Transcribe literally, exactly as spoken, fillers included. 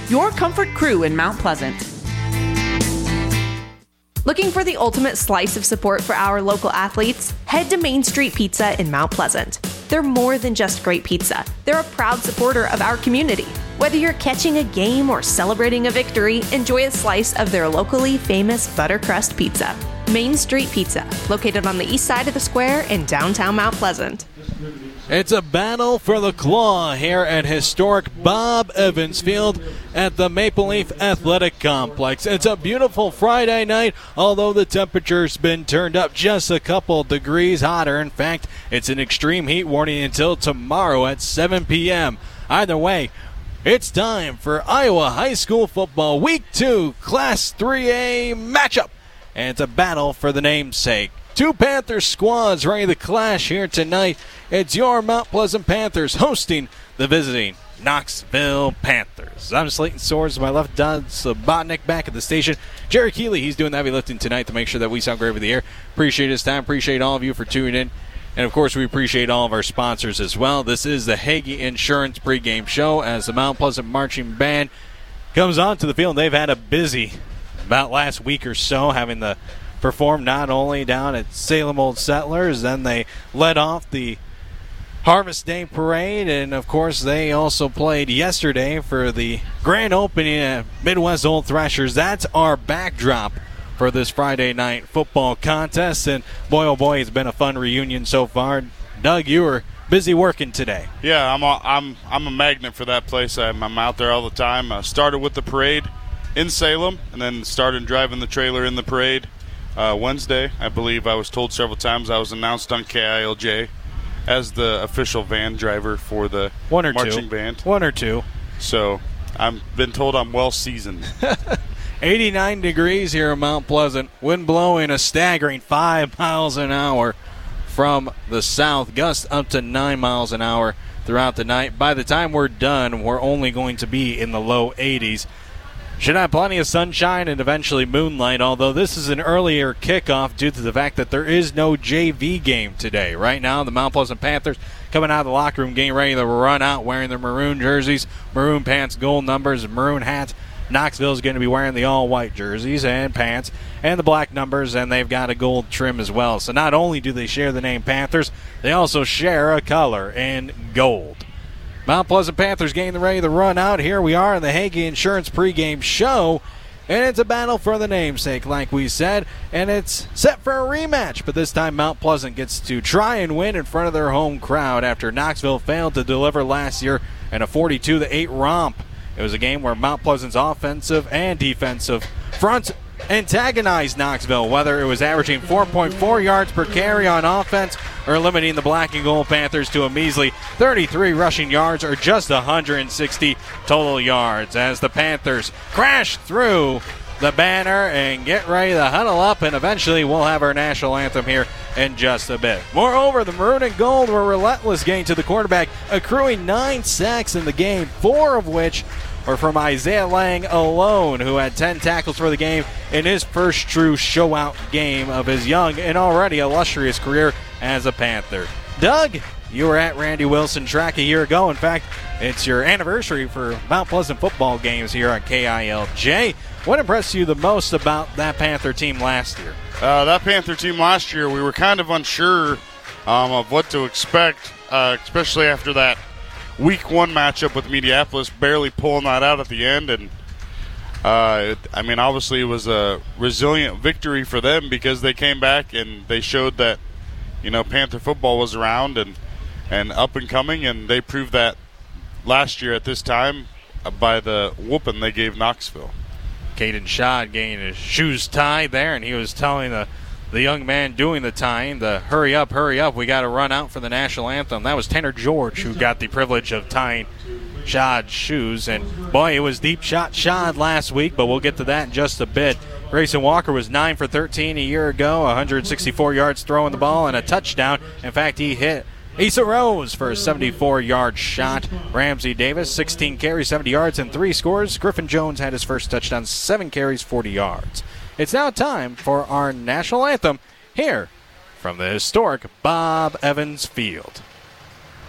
your comfort crew in Mount Pleasant. Looking for the ultimate slice of support for our local athletes? Head to Main Street Pizza in Mount Pleasant. They're more than just great pizza. They're a proud supporter of our community. Whether you're catching a game or celebrating a victory, enjoy a slice of their locally famous Buttercrust Pizza. Main Street Pizza, located on the east side of the square in downtown Mount Pleasant. It's a battle for the claw here at historic Bob Evans Field at the Maple Leaf Athletic Complex. It's a beautiful Friday night, although the temperature's been turned up just a couple degrees hotter. In fact, it's an extreme heat warning until tomorrow at seven p.m. Either way, it's time for Iowa High School Football Week two Class three A matchup. And it's a battle for the namesake. Two Panther squads ready to clash here tonight. It's your Mount Pleasant Panthers hosting the visiting Knoxville Panthers. I'm Slayton Swords. To my left, Don Subotnick back at the station. Jerry Keeley, he's doing the heavy lifting tonight to make sure that we sound great over the air. Appreciate his time. Appreciate all of you for tuning in. And, of course, we appreciate all of our sponsors as well. This is the Hagee Insurance pregame show as the Mount Pleasant Marching Band comes onto the field. They've had a busy about last week or so, having the perform not only down at Salem Old Settlers, then they led off the Harvest Day Parade, and of course they also played yesterday for the grand opening at Midwest Old Threshers. That's our backdrop for this Friday night football contest, and boy oh boy, it's been a fun reunion so far. Doug, you were busy working today. Yeah, I'm a, I'm I'm a magnet for that place. I'm, I'm out there all the time. I started with the parade in Salem, and then started driving the trailer in the parade. Uh, Wednesday, I believe I was told several times I was announced on K I L J as the official van driver for the One or marching two. band. One or two. So I've been told I'm well seasoned. eighty-nine degrees here in Mount Pleasant. Wind blowing a staggering five miles an hour from the south. Gusts up to nine miles an hour throughout the night. By the time we're done, we're only going to be in the low eighties. Should have plenty of sunshine and eventually moonlight, although this is an earlier kickoff due to the fact that there is no J V game today. Right now, the Mount Pleasant Panthers coming out of the locker room getting ready to run out wearing their maroon jerseys, maroon pants, gold numbers, maroon hats. Knoxville is going to be wearing the all-white jerseys and pants and the black numbers, and they've got a gold trim as well. So not only do they share the name Panthers, they also share a color in gold. Mount Pleasant Panthers getting ready to run out. Here we are in the Hagee Insurance pregame show. And it's a battle for the namesake, like we said. And it's set for a rematch. But this time Mount Pleasant gets to try and win in front of their home crowd after Knoxville failed to deliver last year in a forty-two to eight romp. It was a game where Mount Pleasant's offensive and defensive fronts antagonized Knoxville, whether it was averaging four point four yards per carry on offense or limiting the Black and Gold Panthers to a measly thirty-three rushing yards or just one hundred sixty total yards as the Panthers crash through the banner and get ready to huddle up, and eventually we'll have our national anthem here in just a bit. Moreover, the Maroon and Gold were relentless getting to the quarterback, accruing nine sacks in the game, four of which or from Isaiah Lang alone, who had ten tackles for the game in his first true show-out game of his young and already illustrious career as a Panther. Doug, you were at Randy Wilson Track a year ago. In fact, it's your anniversary for Mount Pleasant football games here on K I L J. What impressed you the most about that Panther team last year? Uh, that Panther team last year, we were kind of unsure um, of what to expect, uh, especially after that Week one matchup with Mediapolis, barely pulling that out at the end. And, uh, it, I mean, obviously it was a resilient victory for them because they came back and they showed that, you know, Panther football was around and, and up and coming, and they proved that last year at this time by the whooping they gave Knoxville. Caden Schad getting his shoes tied there, and he was telling the the young man doing the tying to hurry up, hurry up, we got to run out for the national anthem. That was Tanner George who got the privilege of tying Schad's shoes. And, boy, it was deep shot Schad last week, but we'll get to that in just a bit. Grayson Walker was nine for thirteen a year ago, one hundred sixty-four yards throwing the ball and a touchdown. In fact, he hit Asa Rose for a seventy-four-yard shot. Ramsey Davis, sixteen carries, seventy yards, and three scores. Griffin Jones had his first touchdown, seven carries, forty yards. It's now time for our national anthem here from the historic Bob Evans Field.